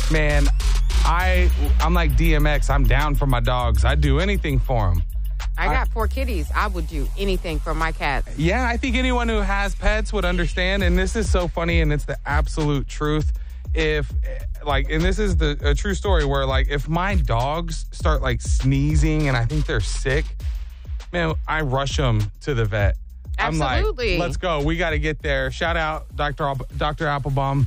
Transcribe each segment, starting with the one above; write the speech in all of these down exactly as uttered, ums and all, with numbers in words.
Man, I, I'm like D M X. I'm down for my dogs. I'd do anything for them. I got four kitties. I would do anything for my cats. Yeah, I think anyone who has pets would understand. And this is so funny, and it's the absolute truth. If, like, and this is the a true story where, like, if my dogs start, like, sneezing and I think they're sick, man, I rush them to the vet. Absolutely. I'm like, let's go. We got to get there. Shout out Doctor Al- Doctor Applebaum.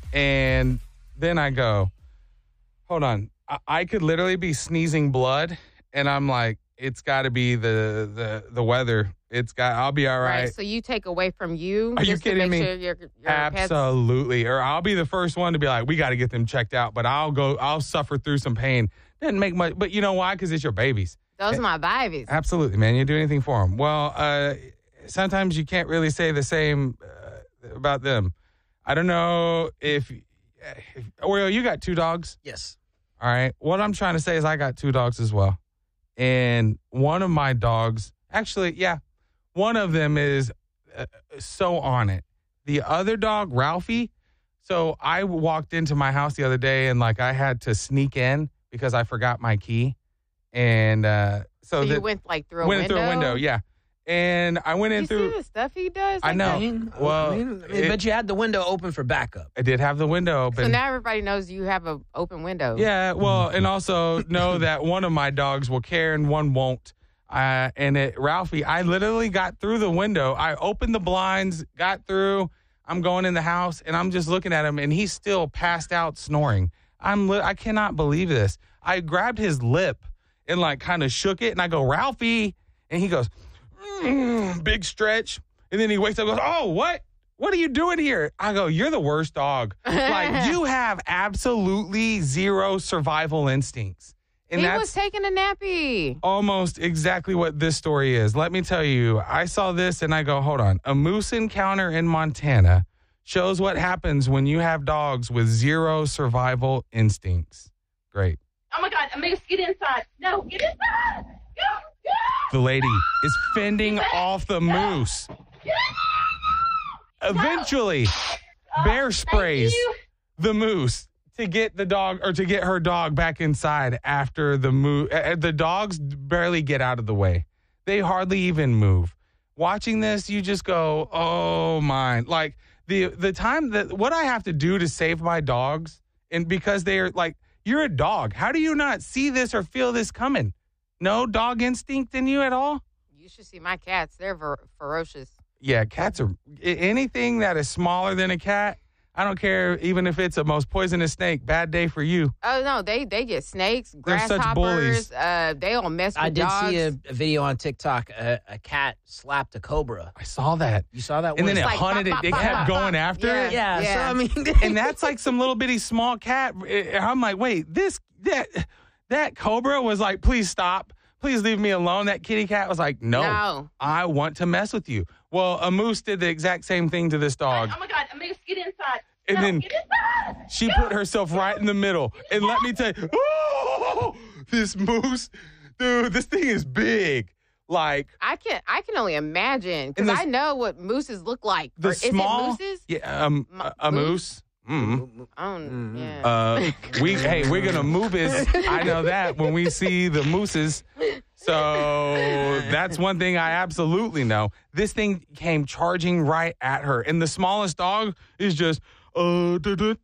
And then I go, hold on. I, I could literally be sneezing blood, and I'm like, it's got to be the, the the weather. It's got. I'll be all right. Right. So you take away from you. Are you just to kidding make me? Sure your, your Absolutely. Or I'll be the first one to be like, we got to get them checked out. But I'll go. I'll suffer through some pain. Doesn't make much. But you know why? Because it's your babies. Those are my babies. Absolutely, man. You do anything for them. Well, uh, sometimes you can't really say the same uh, about them. I don't know if, if Oreo, you got two dogs. Yes. All right. What I'm trying to say is I got two dogs as well. And one of my dogs, actually, yeah, one of them is uh, so on it. The other dog, Ralphie, so I walked into my house the other day and, like, I had to sneak in because I forgot my key. And uh, so, So you the, went like through a went window? through a window, yeah. And I went in You through. see the stuff he does? I like know. that? I mean, Well, I mean, it- but you had the window open for backup. I did have the window open. So now everybody knows you have an open window. Yeah, well, and also know that one of my dogs will care and one won't. Uh, and it, Ralphie, I literally got through the window. I opened the blinds, got through. I'm going in the house, and I'm just looking at him, and he's still passed out snoring. I'm li- I cannot believe this. I grabbed his lip and, like, kind of shook it, and I go, Ralphie, and he goes, mm, big stretch. And then he wakes up and goes, oh, what? What are you doing here? I go, you're the worst dog. Like, you have absolutely zero survival instincts. And he that's was taking a nappy. almost exactly what this story is. Let me tell you, I saw this and I go, hold on. A moose encounter in Montana shows what happens when you have dogs with zero survival instincts. Great. Oh my God, Amaze, get inside. No, get inside. Go, go. The lady is fending off the moose. Eventually, bear sprays you. the moose to get the dog or to get her dog back inside after the moose. The dogs barely get out of the way. They hardly even move. Watching this, you just go, oh my. Like the the time that what I have to do to save my dogs, and because they're like, you're a dog. How do you not see this or feel this coming? No dog instinct in you at all? You should see my cats. They're ver- ferocious. Yeah, cats are anything that is smaller than a cat. I don't care, even if it's a most poisonous snake. Bad day for you. Oh, no, they they get snakes, They're such bullies. grasshoppers. Uh, they don't mess with I did dogs. see a, a video on TikTok. A, a cat slapped a cobra. I saw that. You saw that And one? then it like, hunted bop, it. It bop, kept bop, going bop. after Yeah. it. yeah, Yeah. So I mean, And that's like some little bitty small cat. I'm like, wait, this that that cobra was like, please stop. Please leave me alone. That kitty cat was like, no, No. I want to mess with you. Well, a moose did the exact same thing to this dog. Oh my God, Amaze, get inside. And no, then get inside. she put herself right in the middle. And let me tell you, oh, this moose, dude, this thing is big. Like I can I can only imagine because And the- I know what mooses look like. the Or small, is it mooses? yeah, um, Mo- a, a moose. Mm. I don't, yeah. Uh, we hey, we're gonna move his. I know that when we see the mooses. So that's one thing I absolutely know. This thing came charging right at her, and the smallest dog is just. Uh, Maybe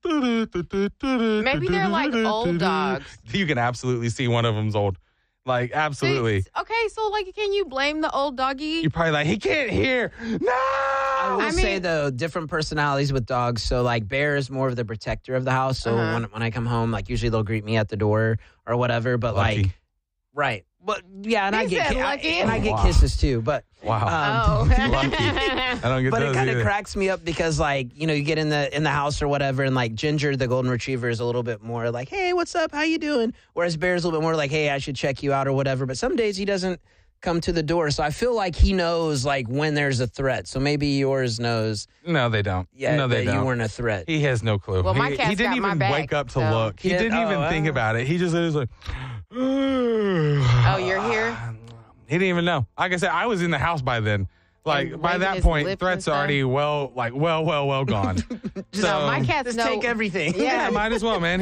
they're like old dogs. You can absolutely see one of them's old. Like, absolutely. See, okay, so like, can you blame the old doggy? You're probably like, he can't hear. No! I will I say, mean- though, different personalities with dogs. So, like, Bear is more of the protector of the house. So, Uh-huh. when, when I come home, like, usually they'll greet me at the door or whatever. But, Lucky. like, right. But, yeah, and I He get said ki- I- lucky. and I get Wow. kisses, too. But, Wow. um, Oh. Lucky. I don't get but it those kind of either. cracks me up because, like, you know, you get in the in the house or whatever, and like Ginger, the golden retriever, is a little bit more like, "Hey, what's up? How you doing?" Whereas Bear's a little bit more like, "Hey, I should check you out" or whatever. But some days he doesn't come to the door, so I feel like he knows like when there's a threat. So maybe yours knows, No, they don't. yeah, no, they that don't. you weren't a threat. He has no clue. Well, my he, cat's he didn't got my even back, wake up to so- look. He He did- didn't even oh, think wow. about it. He just was like, Oh, you're here? He didn't even know. Like I said, I was in the house by then. Like, And by waving that his point, lips threats and are already stuff? well, like, well, well, well gone. Just- So- No, my cats Just know. take everything. Yeah. Yeah, might as well, man.